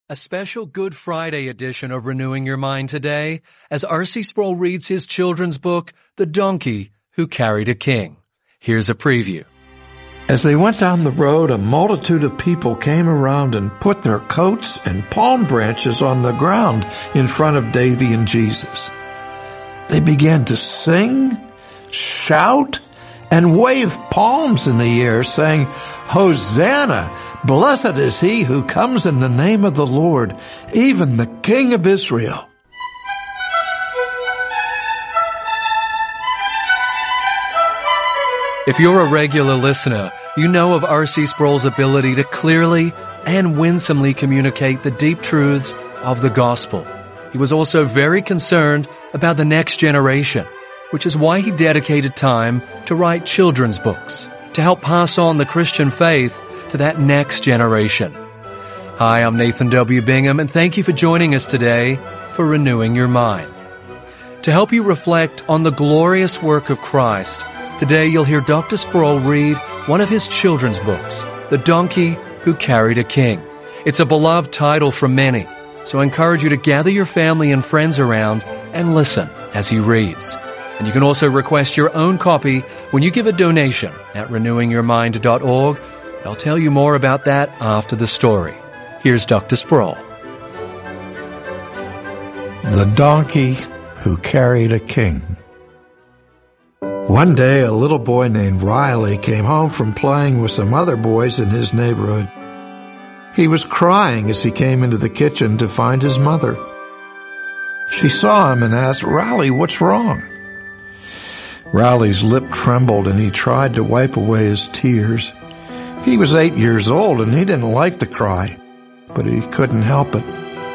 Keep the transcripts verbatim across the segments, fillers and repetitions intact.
A special Good Friday edition of Renewing Your Mind today as R C Sproul reads his children's book, The Donkey Who Carried a King. Here's a preview. As they went down the road, a multitude of people came around and put their coats and palm branches on the ground in front of Davy and Jesus. They began to sing, shout, and wave palms in the air, saying, "Hosanna! Blessed is he who comes in the name of the Lord, even the King of Israel." If you're a regular listener, you know of R C Sproul's ability to clearly and winsomely communicate the deep truths of the gospel. He was also very concerned about the next generation, which is why he dedicated time to write children's books, to help pass on the Christian faith to that next generation. Hi, I'm Nathan W. Bingham, and thank you for joining us today for Renewing Your Mind. To help you reflect on the glorious work of Christ, today you'll hear Doctor Sproul read one of his children's books, The Donkey Who Carried a King. It's a beloved title from many, so I encourage you to gather your family and friends around and listen as he reads. And you can also request your own copy when you give a donation at renewing your mind dot org. I'll tell you more about that after the story. Here's Doctor Sproul. The Donkey Who Carried a King. One day, a little boy named Riley came home from playing with some other boys in his neighborhood. He was crying as he came into the kitchen to find his mother. She saw him and asked, "Riley, what's wrong?" Riley's lip trembled and he tried to wipe away his tears. He was eight years old and he didn't like the cry, but he couldn't help it.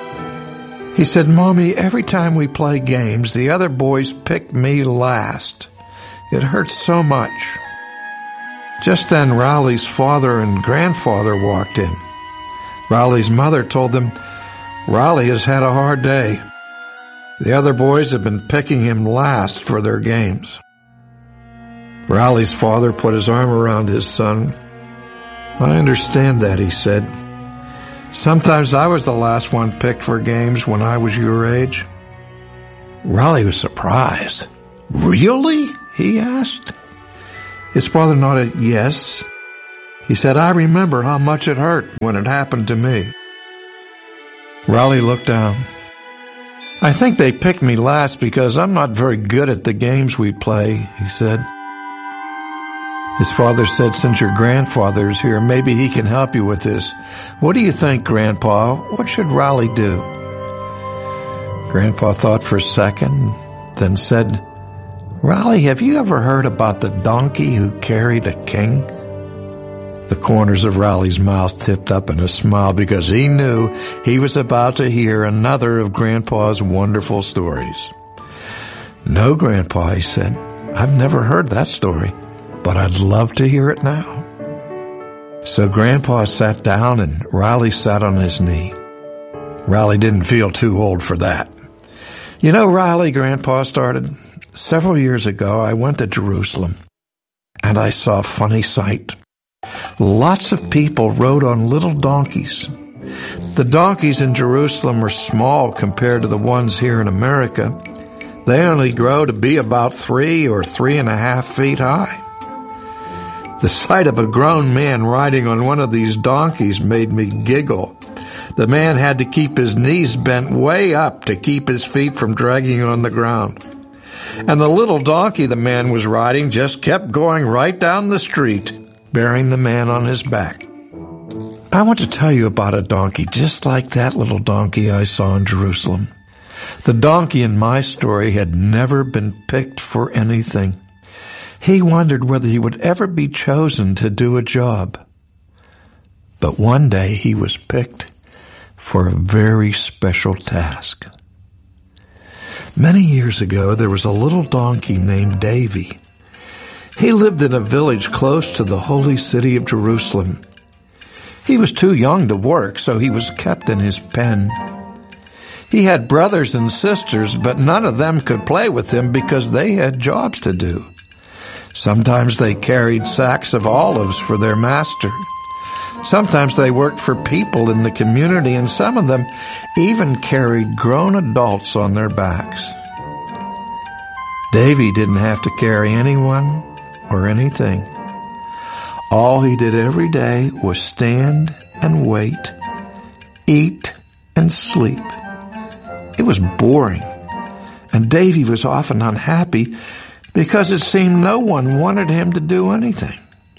He said, "Mommy, every time we play games, the other boys pick me last. It hurts so much." Just then, Riley's father and grandfather walked in. Riley's mother told them, "Riley has had a hard day. The other boys have been picking him last for their games." Riley's father put his arm around his son. "I understand that," he said. "Sometimes I was the last one picked for games when I was your age." Riley was surprised. "Really?" he asked. His father nodded yes. He said, "I remember how much it hurt when it happened to me." Riley looked down. "I think they picked me last because I'm not very good at the games we play," he said. His father said, "Since your grandfather is here, maybe he can help you with this. What do you think, Grandpa? What should Riley do?" Grandpa thought for a second, then said, "Riley, have you ever heard about the donkey who carried a king?" The corners of Riley's mouth tipped up in a smile because he knew he was about to hear another of Grandpa's wonderful stories. "No, Grandpa," he said. "I've never heard that story, but I'd love to hear it now." So Grandpa sat down and Riley sat on his knee. Riley didn't feel too old for that. "You know, Riley," Grandpa started, "several years ago I went to Jerusalem and I saw a funny sight. Lots of people rode on little donkeys. The donkeys in Jerusalem were small compared to the ones here in America. They only grow to be about three or three and a half feet high. The sight of a grown man riding on one of these donkeys made me giggle. The man had to keep his knees bent way up to keep his feet from dragging on the ground. And the little donkey the man was riding just kept going right down the street, bearing the man on his back." I want to tell you about a donkey just like that little donkey I saw in Jerusalem. The donkey in my story had never been picked for anything. He wondered whether he would ever be chosen to do a job. But one day he was picked for a very special task. Many years ago, there was a little donkey named Davy. He lived in a village close to the holy city of Jerusalem. He was too young to work, so he was kept in his pen. He had brothers and sisters, but none of them could play with him because they had jobs to do. Sometimes they carried sacks of olives for their master. Sometimes they worked for people in the community, and some of them even carried grown adults on their backs. Davy didn't have to carry anyone or anything. All he did every day was stand and wait, eat and sleep. It was boring, and Davy was often unhappy because it seemed no one wanted him to do anything.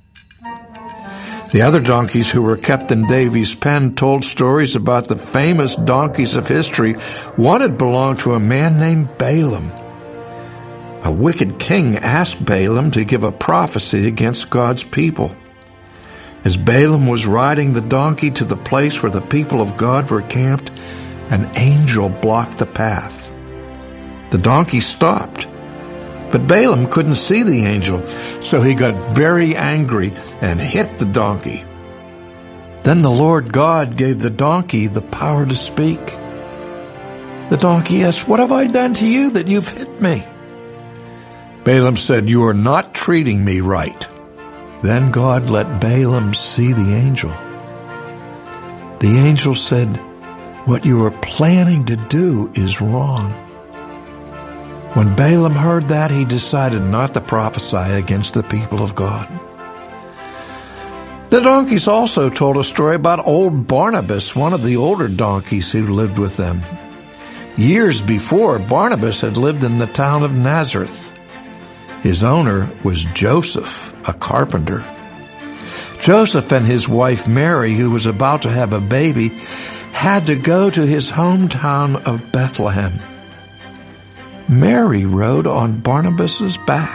The other donkeys who were kept in Davy's pen told stories about the famous donkeys of history. One had belonged to a man named Balaam. A wicked king asked Balaam to give a prophecy against God's people. As Balaam was riding the donkey to the place where the people of God were camped, an angel blocked the path. The donkey stopped, but Balaam couldn't see the angel, so he got very angry and hit the donkey. Then the Lord God gave the donkey the power to speak. The donkey asked, "What have I done to you that you've hit me?" Balaam said, "You are not treating me right." Then God let Balaam see the angel. The angel said, "What you are planning to do is wrong." When Balaam heard that, he decided not to prophesy against the people of God. The donkeys also told a story about old Barnabas, one of the older donkeys who lived with them. Years before, Barnabas had lived in the town of Nazareth. His owner was Joseph, a carpenter. Joseph and his wife Mary, who was about to have a baby, had to go to his hometown of Bethlehem. Mary rode on Barnabas's back.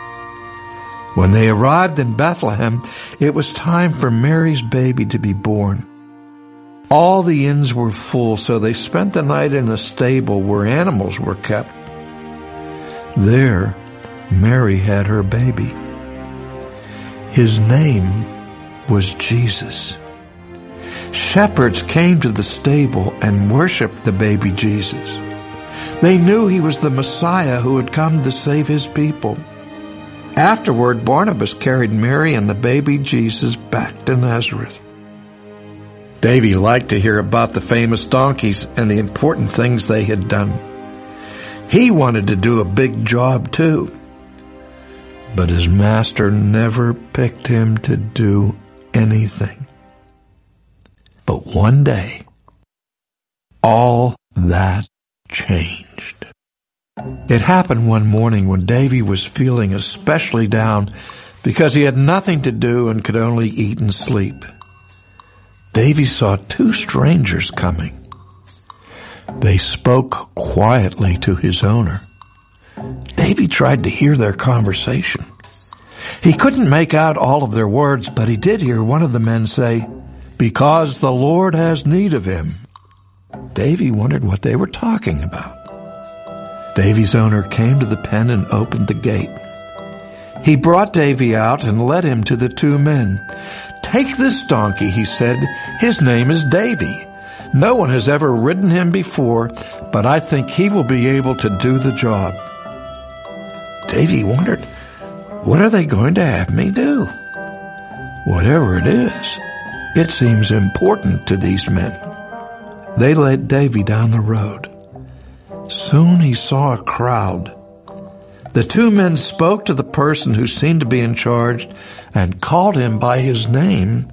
When they arrived in Bethlehem, it was time for Mary's baby to be born. All the inns were full, so they spent the night in a stable where animals were kept. There, Mary had her baby. His name was Jesus. Shepherds came to the stable and worshiped the baby Jesus. They knew he was the Messiah who had come to save his people. Afterward, Barnabas carried Mary and the baby Jesus back to Nazareth. Davy liked to hear about the famous donkeys and the important things they had done. He wanted to do a big job too, but his master never picked him to do anything. But one day, all that changed. It happened one morning when Davy was feeling especially down because he had nothing to do and could only eat and sleep. Davy saw two strangers coming. They spoke quietly to his owner. Davy tried to hear their conversation. He couldn't make out all of their words, but he did hear one of the men say, "Because the Lord has need of him." Davy wondered what they were talking about. Davy's owner came to the pen and opened the gate. He brought Davy out and led him to the two men. "Take this donkey," he said. "His name is Davy. No one has ever ridden him before, but I think he will be able to do the job." Davy wondered, what are they going to have me do? Whatever it is, it seems important to these men. They led Davy down the road. Soon he saw a crowd. The two men spoke to the person who seemed to be in charge and called him by his name,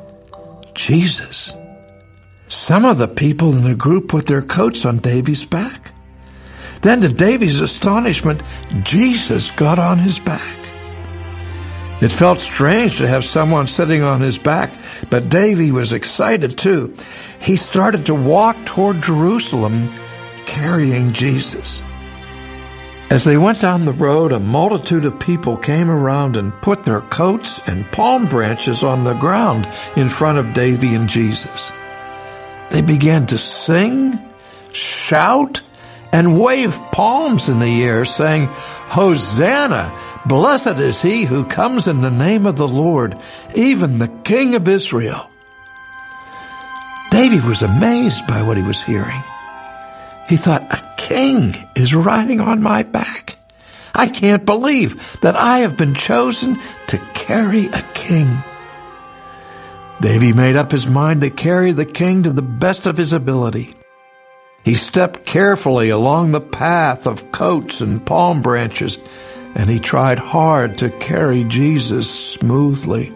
Jesus. Some of the people in the group put their coats on Davy's back. Then, to Davy's astonishment, Jesus got on his back. It felt strange to have someone sitting on his back, but Davy was excited too. He started to walk toward Jerusalem, carrying Jesus. As they went down the road, a multitude of people came around and put their coats and palm branches on the ground in front of Davy and Jesus. They began to sing, shout, and wave palms in the air, saying, "Hosanna! Blessed is he who comes in the name of the Lord, even the King of Israel." Davy was amazed by what he was hearing. He thought, a king is riding on my back. I can't believe that I have been chosen to carry a king. Davy made up his mind to carry the king to the best of his ability. He stepped carefully along the path of coats and palm branches, and he tried hard to carry Jesus smoothly.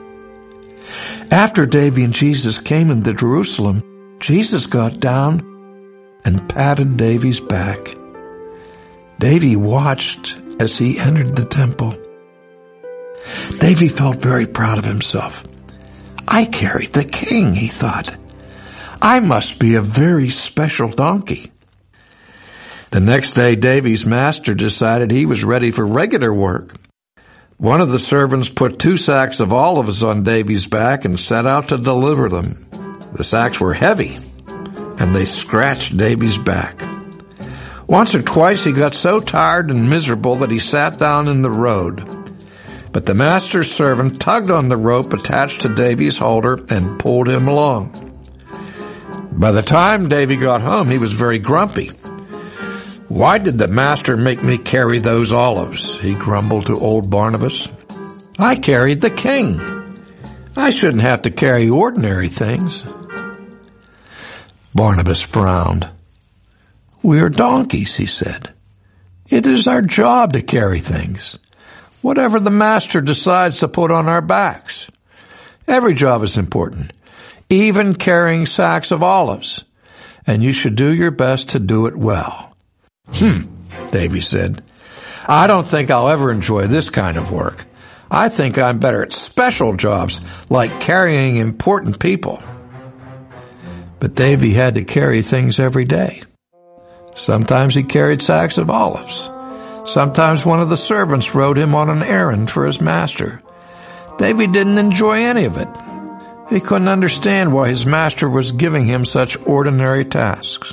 After Davy and Jesus came into Jerusalem, Jesus got down and patted Davy's back. Davy watched as he entered the temple. Davy felt very proud of himself. I carried the king, he thought. I must be a very special donkey. The next day, Davy's master decided he was ready for regular work. One of the servants put two sacks of olives on Davy's back and set out to deliver them. The sacks were heavy, and they scratched Davy's back. Once or twice he got so tired and miserable that he sat down in the road. But the master's servant tugged on the rope attached to Davy's halter and pulled him along. By the time Davy got home, he was very grumpy. Why did the master make me carry those olives? He grumbled to old Barnabas. I carried the king. I shouldn't have to carry ordinary things. Barnabas frowned. We are donkeys, he said. It is our job to carry things, whatever the master decides to put on our backs. Every job is important, even carrying sacks of olives, and you should do your best to do it well. Hmm, Davy said. I don't think I'll ever enjoy this kind of work. I think I'm better at special jobs, like carrying important people. But Davy had to carry things every day. Sometimes he carried sacks of olives. Sometimes one of the servants rode him on an errand for his master. Davy didn't enjoy any of it. He couldn't understand why his master was giving him such ordinary tasks.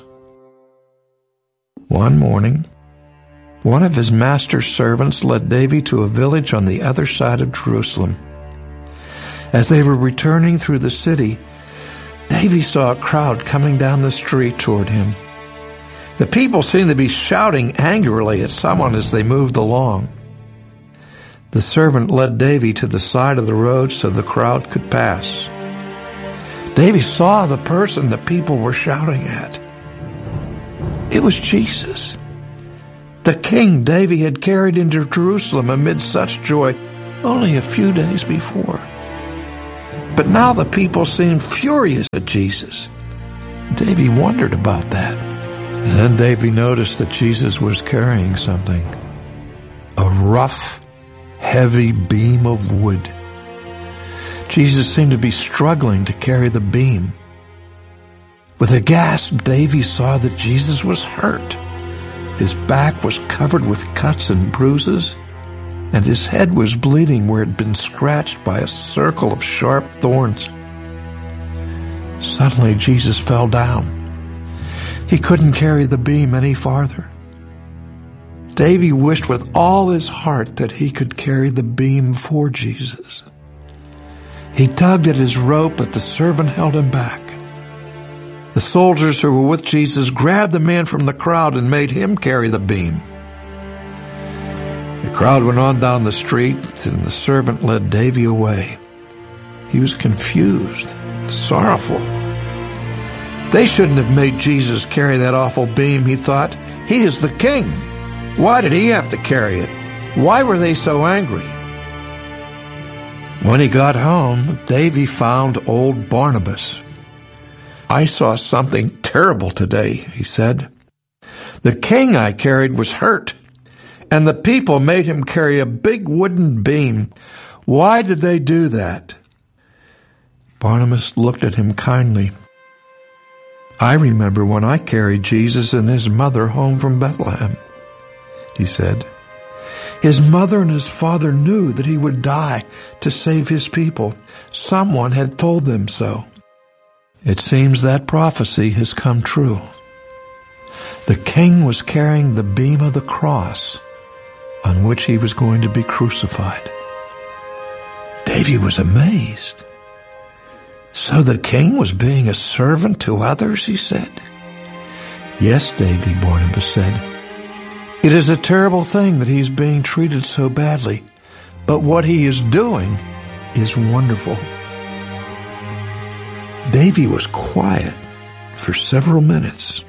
One morning, one of his master's servants led Davy to a village on the other side of Jerusalem. As they were returning through the city, Davy saw a crowd coming down the street toward him. The people seemed to be shouting angrily at someone as they moved along. The servant led Davy to the side of the road so the crowd could pass. Davy saw the person the people were shouting at. It was Jesus, the king Davy had carried into Jerusalem amid such joy only a few days before. But now the people seemed furious at Jesus. Davy wondered about that. Then Davy noticed that Jesus was carrying something, a rough, heavy beam of wood. Jesus seemed to be struggling to carry the beam. With a gasp, Davy saw that Jesus was hurt. His back was covered with cuts and bruises, and his head was bleeding where it had been scratched by a circle of sharp thorns. Suddenly, Jesus fell down. He couldn't carry the beam any farther. Davy wished with all his heart that he could carry the beam for Jesus. He tugged at his rope, but the servant held him back. The soldiers who were with Jesus grabbed the man from the crowd and made him carry the beam. The crowd went on down the street, and the servant led Davy away. He was confused and sorrowful. They shouldn't have made Jesus carry that awful beam, he thought. He is the king. Why did he have to carry it? Why were they so angry? When he got home, Davy found old Barnabas. I saw something terrible today, he said. The king I carried was hurt, and the people made him carry a big wooden beam. Why did they do that? Barnabas looked at him kindly. I remember when I carried Jesus and his mother home from Bethlehem, he said. His mother and his father knew that he would die to save his people. Someone had told them so. It seems that prophecy has come true. The king was carrying the beam of the cross on which he was going to be crucified. Davy was amazed. So the king was being a servant to others, he said. Yes, Davy, Barnabas said. It is a terrible thing that he's being treated so badly, but what he is doing is wonderful. Davy was quiet for several minutes.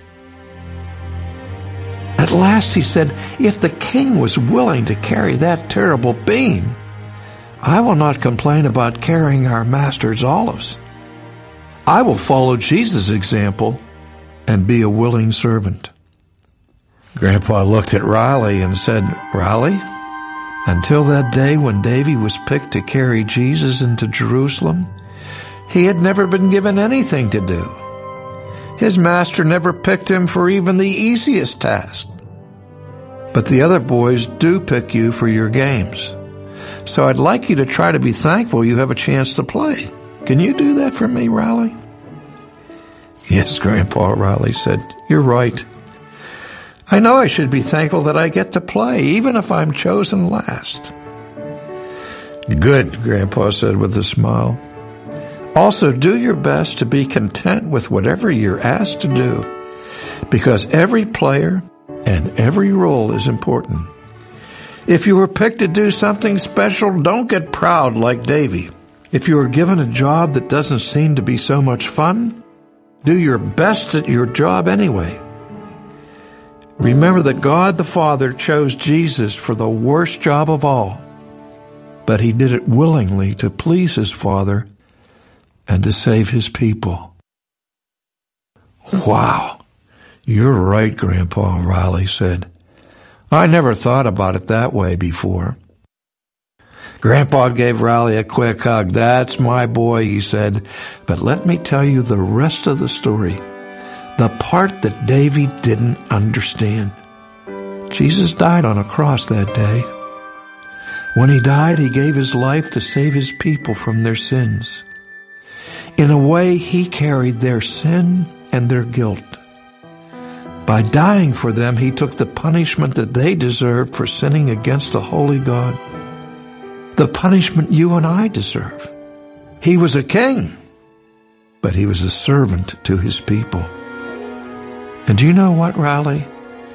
At last he said, "If the king was willing to carry that terrible beam, I will not complain about carrying our master's olives. I will follow Jesus' example and be a willing servant." Grandpa looked at Riley and said, "Riley, until that day when Davy was picked to carry Jesus into Jerusalem, he had never been given anything to do. His master never picked him for even the easiest task. But the other boys do pick you for your games. So I'd like you to try to be thankful you have a chance to play. Can you do that for me, Riley?" "Yes, Grandpa," Riley said. "You're right. I know I should be thankful that I get to play, even if I'm chosen last." "Good," Grandpa said with a smile. "Also, do your best to be content with whatever you're asked to do, because every player and every role is important. If you were picked to do something special, don't get proud like Davy. If you are given a job that doesn't seem to be so much fun, do your best at your job anyway. Remember that God the Father chose Jesus for the worst job of all, but he did it willingly to please his Father and to save his people." "Wow, you're right, Grandpa," Riley said. "I never thought about it that way before." Grandpa gave Riley a quick hug. "That's my boy," he said. "But let me tell you the rest of the story. The part that Davy didn't understand. Jesus died on a cross that day. When he died, he gave his life to save his people from their sins. In a way, he carried their sin and their guilt. By dying for them, he took the punishment that they deserved for sinning against a holy God. The punishment you and I deserve. He was a king, but he was a servant to his people. And do you know what, Riley?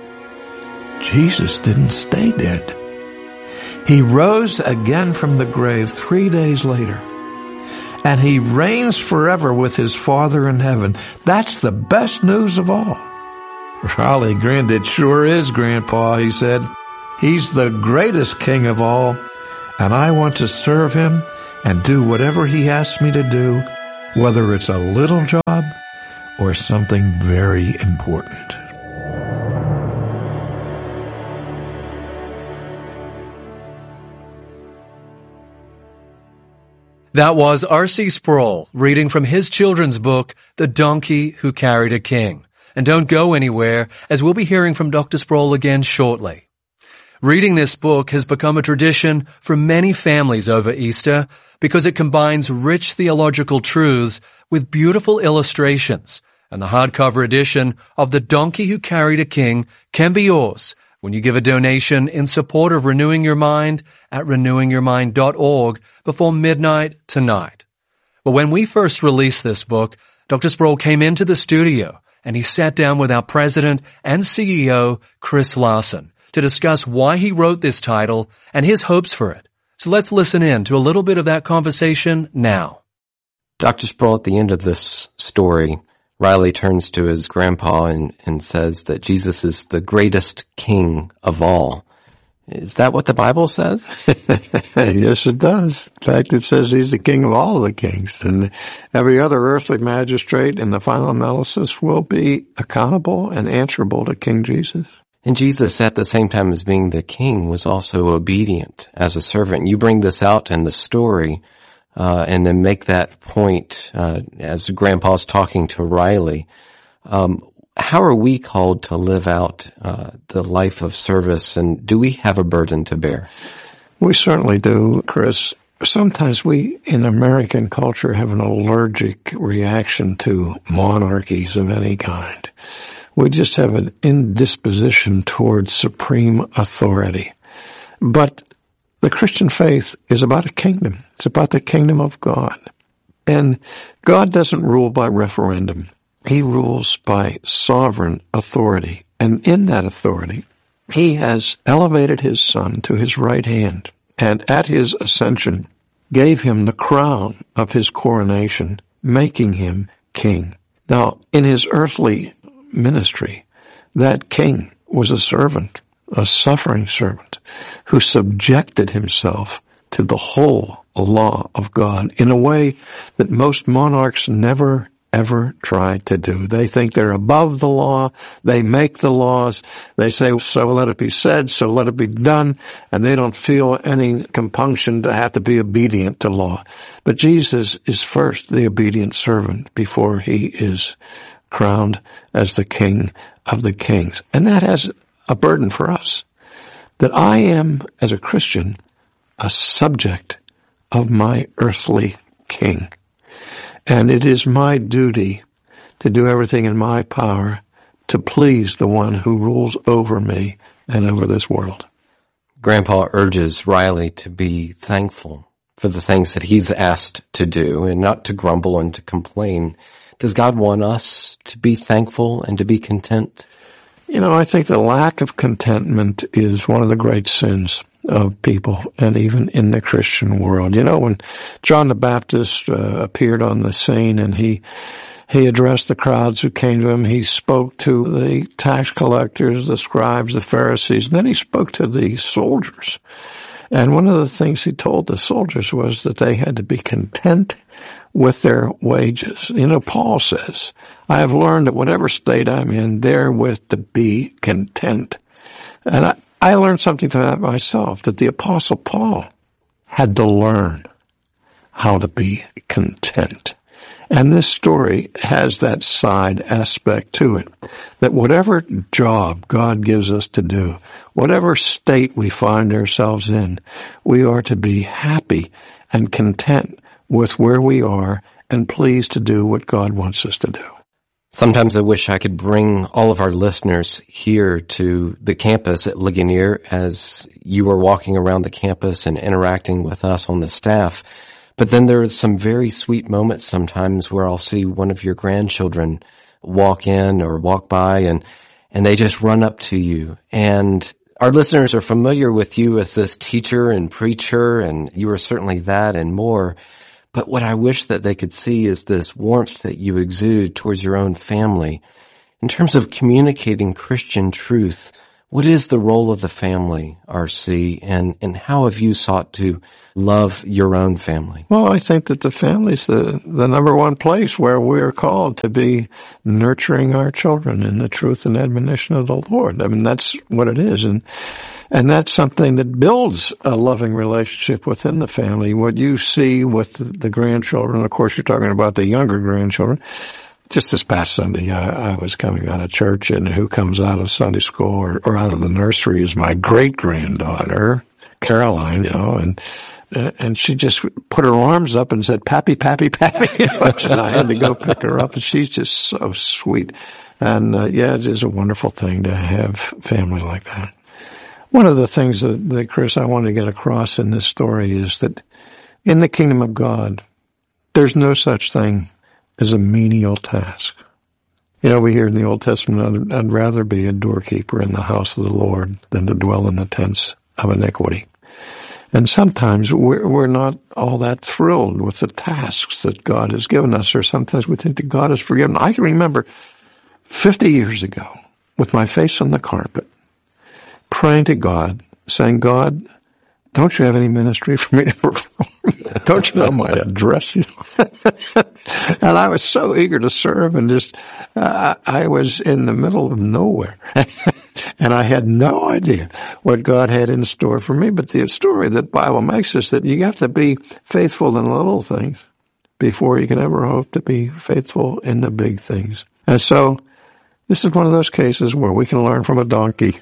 Jesus didn't stay dead. He rose again from the grave three days later, and he reigns forever with his Father in heaven. That's the best news of all." Riley grinned. "It sure is, Grandpa," he said. "He's the greatest king of all, and I want to serve him and do whatever he asks me to do, whether it's a little job or something very important." That was R C Sproul reading from his children's book, The Donkey Who Carried a King. And don't go anywhere, as we'll be hearing from Doctor Sproul again shortly. Reading this book has become a tradition for many families over Easter because it combines rich theological truths with beautiful illustrations, and the hardcover edition of The Donkey Who Carried a King can be yours when you give a donation in support of Renewing Your Mind at renewing your mind dot org before midnight tonight. But when we first released this book, Doctor Sproul came into the studio and he sat down with our president and C E O, Chris Larson, to discuss why he wrote this title and his hopes for it. So let's listen in to a little bit of that conversation now. Doctor Sproul, at the end of this story, Riley turns to his grandpa and, and says that Jesus is the greatest king of all. Is that what the Bible says? Yes, it does. In fact, it says he's the king of all the kings, and every other earthly magistrate in the final analysis will be accountable and answerable to King Jesus. And Jesus, at the same time as being the king, was also obedient as a servant. You bring this out in the story, uh, and then make that point, uh, as Grandpa's talking to Riley. Um, how are we called to live out, uh, the life of service, and do we have a burden to bear? We certainly do, Chris. Sometimes we, in American culture, have an allergic reaction to monarchies of any kind. We just have an indisposition towards supreme authority. But the Christian faith is about a kingdom. It's about the kingdom of God. And God doesn't rule by referendum. He rules by sovereign authority. And in that authority, he has elevated his son to his right hand, and at his ascension gave him the crown of his coronation, making him king. Now, in his earthly ministry, that king was a servant, a suffering servant, who subjected himself to the whole law of God in a way that most monarchs never, ever try to do. They think they're above the law. They make the laws. They say, so let it be said, so let it be done. And they don't feel any compunction to have to be obedient to law. But Jesus is first the obedient servant before he is crowned as the King of the kings. And that has a burden for us, that I am, as a Christian, a subject of my earthly king. And it is my duty to do everything in my power to please the one who rules over me and over this world. Grandpa urges Riley to be thankful for the things that he's asked to do and not to grumble and to complain. Does God want us to be thankful and to be content? You know, I think the lack of contentment is one of the great sins of people, and even in the Christian world. You know, when John the Baptist uh, appeared on the scene and he he addressed the crowds who came to him, he spoke to the tax collectors, the scribes, the Pharisees, and then he spoke to the soldiers. And one of the things he told the soldiers was that they had to be content with their wages. You know, Paul says, I have learned that whatever state I'm in, therewith to be content. And I, I learned something from that myself, that the Apostle Paul had to learn how to be content. And this story has that side aspect to it, that whatever job God gives us to do, whatever state we find ourselves in, we are to be happy and content with where we are and pleased to do what God wants us to do. Sometimes I wish I could bring all of our listeners here to the campus at Ligonier as you are walking around the campus and interacting with us on the staff. But then there are some very sweet moments sometimes where I'll see one of your grandchildren walk in or walk by and, and they just run up to you. And our listeners are familiar with you as this teacher and preacher, and you are certainly that and more. But what I wish that they could see is this warmth that you exude towards your own family. In terms of communicating Christian truth, what is the role of the family, R C, and, and how have you sought to love your own family? Well, I think that the family's the, the number one place where we're called to be nurturing our children in the truth and admonition of the Lord. I mean, that's what it is. And And that's something that builds a loving relationship within the family. What you see with the grandchildren, of course, you're talking about the younger grandchildren. Just this past Sunday, I, I was coming out of church, and who comes out of Sunday school or, or out of the nursery is my great-granddaughter, Caroline, you know, and uh, and she just put her arms up and said, "Pappy, Pappy, Pappy," you know, and I had to go pick her up, and she's just so sweet. And uh, yeah, it is a wonderful thing to have family like that. One of the things that, that, Chris, I want to get across in this story is that in the kingdom of God, there's no such thing as a menial task. You know, we hear in the Old Testament, I'd, I'd rather be a doorkeeper in the house of the Lord than to dwell in the tents of iniquity. And sometimes we're, we're not all that thrilled with the tasks that God has given us, or sometimes we think that God has forgiven. I can remember fifty years ago with my face on the carpet, praying to God, saying, God, don't you have any ministry for me to perform? Don't you know my address? You know? And I was so eager to serve, and just, uh, I was in the middle of nowhere. And I had no idea what God had in store for me. But the story that the Bible makes is that you have to be faithful in the little things before you can ever hope to be faithful in the big things. And so, this is one of those cases where we can learn from a donkey.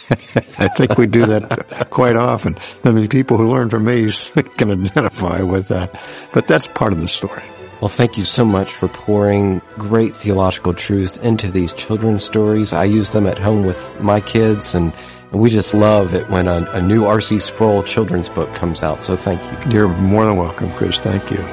I think we do that quite often. I mean, people who learn from me can identify with that. But that's part of the story. Well, thank you so much for pouring great theological truth into these children's stories. I use them at home with my kids, and, and we just love it when a, a new R C Sproul children's book comes out. So thank you. You're more than welcome, Chris. Thank you.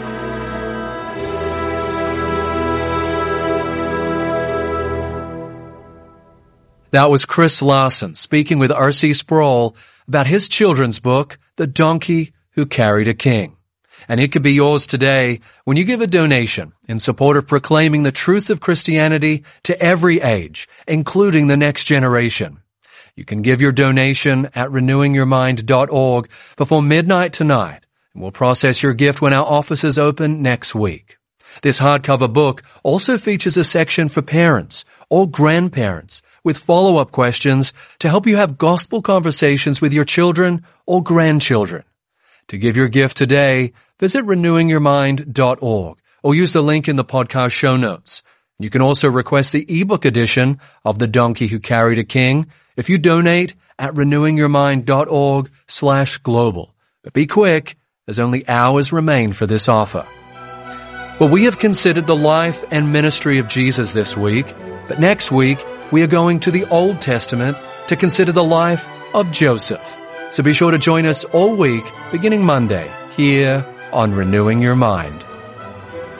That was Chris Lawson speaking with R C Sproul about his children's book, The Donkey Who Carried a King. and it could be yours today when you give a donation in support of proclaiming the truth of Christianity to every age, including the next generation. You can give your donation at renewing your mind dot org before midnight tonight, and we'll process your gift when our offices open next week. This hardcover book also features a section for parents or grandparents with follow-up questions to help you have gospel conversations with your children or grandchildren. To give your gift today, visit renewing your mind dot org or use the link in the podcast show notes. You can also request the ebook edition of The Donkey Who Carried a King if you donate at renewing your mind dot org slash global. But be quick, as only hours remain for this offer. Well, we have considered the life and ministry of Jesus this week, but next week we are going to the Old Testament to consider the life of Joseph. So be sure to join us all week, beginning Monday, here on Renewing Your Mind.